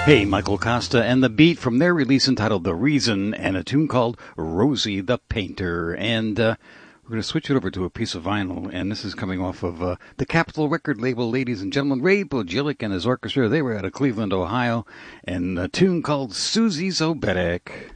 Hey, Michael Costa and The Beat from their release entitled The Reason and a tune called Rosie the Painter. And we're going to switch it over to a piece of vinyl, and this is coming off of the Capitol record label, ladies and gentlemen. Ray Bogilic and his orchestra, they were out of Cleveland, Ohio, and a tune called Susie Zobetic.